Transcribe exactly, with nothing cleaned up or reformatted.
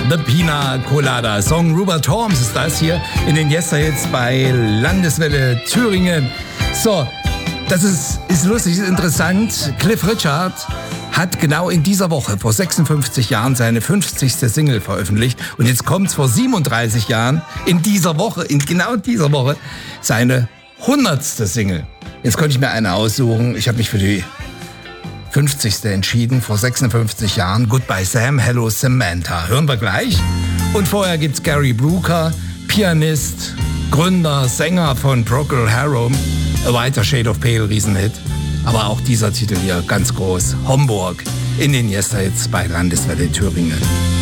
The Pina Colada Song. Robert Holmes ist das hier in den Yesterhits bei Landeswelle Thüringen. So, das ist, ist lustig, ist interessant. Cliff Richard hat genau in dieser Woche vor sechsundfünfzig Jahren seine fünfzigste Single veröffentlicht. Und jetzt kommt's vor siebenunddreißig Jahren, in dieser Woche, in genau dieser Woche, seine hundertste Single. Jetzt konnte ich mir eine aussuchen. Ich habe mich für die fünfzigste entschieden, vor sechsundfünfzig Jahren. Goodbye Sam, Hello Samantha. Hören wir gleich. Und vorher gibt's Gary Brooker, Pianist, Gründer, Sänger von Procol Harum. A Whiter Shade of Pale, Riesenhit. Aber auch dieser Titel hier, ganz groß. Homburg in den Yesterhits bei Landeswelle Thüringen.